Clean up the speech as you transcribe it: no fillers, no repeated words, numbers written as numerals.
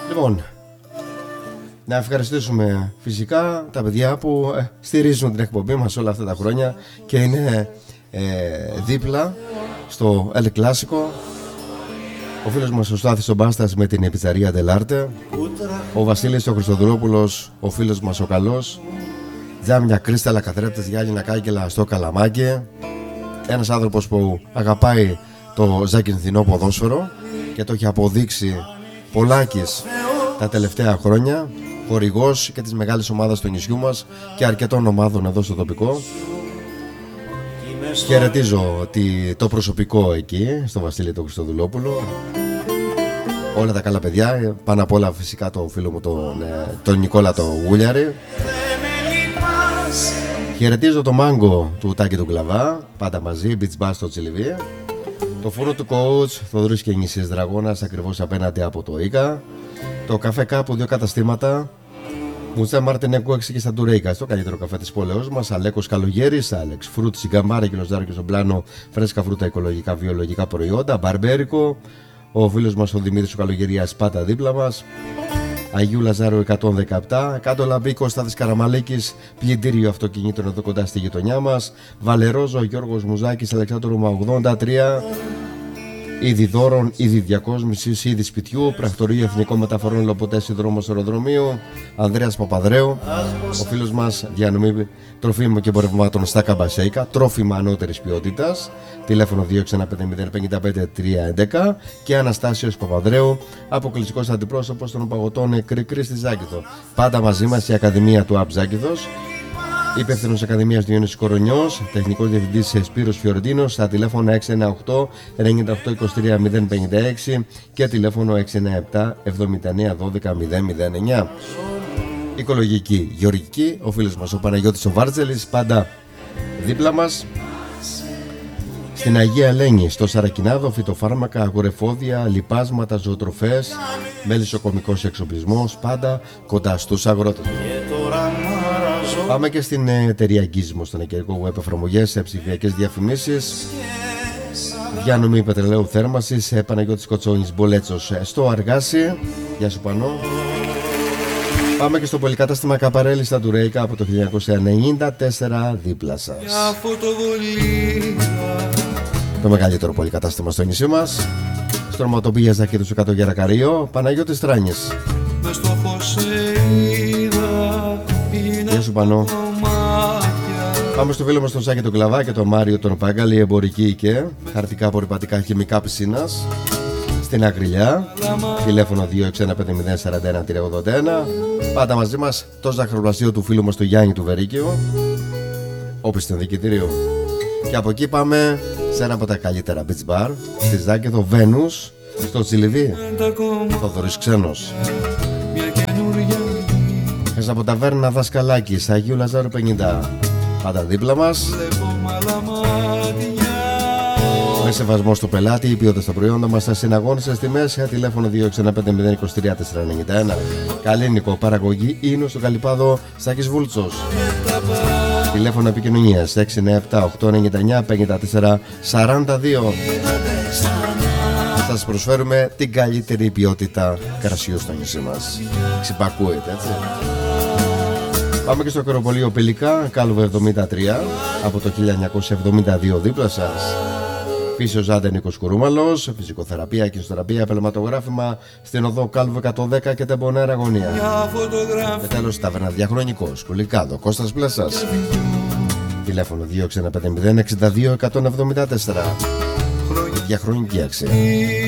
Λοιπόν, να ευχαριστήσουμε φυσικά τα παιδιά που στηρίζουν την εκπομπή μας όλα αυτά τα χρόνια και είναι δίπλα στο El Clásico. Ο φίλος μας ο Στάθης ο Μπάστας με την πιτσαρία Ντελάρτε, ο Βασίλης ο Χριστοδουλόπουλος, ο φίλος μας ο Καλός, τζάμια κρίσταλα, καθρέπτες, γυάλινα κάγκελα στο Καλαμάκι. Ένας άνθρωπος που αγαπάει το ζακυνθινό ποδόσφαιρο και το έχει αποδείξει πολλάκις τα τελευταία χρόνια, χορηγός και της μεγάλης ομάδας του νησιού μας και αρκετών ομάδων εδώ στο τοπικό. Χαιρετίζω το προσωπικό εκεί, στο Βασίλη τον Χριστοδουλόπουλο, όλα τα καλά παιδιά, πάνω απ' όλα φυσικά το φίλο μου τον Νικόλα το Γούλιαρη. Χαιρετίζω το μάγκο του Τάκη του Κλαβά, πάντα μαζί, beach bar στο Τσιλιβί. Το φούρνο του coach Θοδωρής και Νησίες Δραγώνας, ακριβώς απέναντι από το Ίκα. Το καφέ κάπου, 2 καταστήματα. Μουτσέ Μαρτινέκου 6 και στα Τουρέικα, στο καλύτερο καφέ της πόλεως μας. Αλέκος Καλογέρης, Άλεξ Φρούτ, Σιγκαμάρα, Κιλοζάρο και Ζομπλάνο, φρέσκα φρούτα, οικολογικά, βιολογικά προϊόντα. Μπαρμπέρικο, ο φίλος μας ο Δημήτρης ο Καλογεριάς, πάντα δίπλα μας. Αγίου Λαζάρου 117, κάτω Λαμπή Κώσταθης Καραμαλίκης, πλυντήριο αυτοκινήτων εδώ κοντά στη γειτονιά μας. Βαλερόζο, Γιώργος Μουζάκης, Αλεξάνδρου 83. Είδη δώρων, είδη διακόσμησης, είδη σπιτιού, πρακτορείο εθνικών μεταφορών Λοποτέση δρόμος αεροδρομίου. Ανδρέας Παπαδρέου, ο φίλος μας, διανομή τροφίμων και εμπορευμάτων στα Καμπασέικα, τρόφιμα ανώτερης ποιότητας. Τηλέφωνο 265-055-311 και Αναστάσιος Παπαδρέου, αποκλειστικός αντιπρόσωπος των παγωτών Κρικρή στη Ζάκηθο. Πάντα μαζί μας η Ακαδημία του ΑΠ Ζάκηθος. Υπεύθυνος Ακαδημίας Διονύσης Κορονιός, τεχνικός διευθυντής Σπύρος Φιωρντίνος, στα τηλέφωνα 698-98-23-056 και τηλέφωνο 697-79-12-009. Οικολογική Γεωργική, ο φίλος μας ο Παναγιώτης ο Βάρτζελης, πάντα δίπλα μας. Στην Αγία Ελένη, στο Σαρακινάδο, φυτοφάρμακα, αγορεφόδια, λιπάσματα, ζωοτροφές, μελισσοκομικός εξοπλισμός, πάντα κοντά στους αγρότες. Πάμε και στην εταιρεία Γκίζμο, στον εγκαιρικό web εφαρμογές, σε ψηφιακές διαφημίσεις. Διανομή πετρελαίου θέρμασης, Παναγιώτης Κοτσόνης Μπολέτσος στο Αργάσι. Γεια σου Πανώ. Πάμε και στο πολυκατάστημα Καπαρέλη στα Τουρέικα από το 1994 δίπλα σας. Το μεγαλύτερο πολυκατάστημα στο νησί μας. Στρωματοπία Ζακίδου σου κάτω Γερακαρίο, Παναγιώτης Τράνης. Γεια σου Πανώ. Πάμε στο φίλο μας τον Σάκη τον Κλαβά και τον Μάριο τον Πάγκαλη, εμπορική και χαρτικά απορριπαντικά χημικά πισίνας στην Ακριλιά. Τηλέφωνο 265-041-381. Πάντα μαζί μας το ζαχαροπλαστείο του φίλου μας του Γιάννη του Βερίκαιου, όπιστον δικητήριο. Και από εκεί πάμε σε ένα από τα καλύτερα beach bar στη Ζάκηθο, Βένους, στο Τσιλιβί. Θοδωρής Ξένος. Μέσα από ταβέρνα Δασκαλάκης, Αγίου Λαζάρου 50. Πάντα δίπλα μας. Με σεβασμό στο πελάτη, η ποιότητα στα προϊόντα μας, στα συναγώνισες τιμές. Τηλέφωνο 265-023-491. Καλίνικο, παραγωγή ίνου στο Καλυπάδο, Σάκης Βούλτσος. Τηλέφωνο επικοινωνίας 697-899-5442. Σας προσφέρουμε την καλύτερη ποιότητα κρασιού στο νησί μας. Ξυπακούεται, έτσι. Πάμε και στο κοροπολείο Πελικά, Κάλβο 73, από το 1972 δίπλα σας. Φύσιος Ζάντε Νίκος Κουρούμαλος, φυσικοθεραπεία, κοινωνιοθεραπεία, επελματογράφημα στην οδό Κάλβο 110 και Τεμπονέρα Αγωνία. Και τέλος ταβέρνα Διαχρονικός, Κουλικάδο, Κώστας Πλέσας. Τηλέφωνο 265-062-174. Διαχρονική αξία.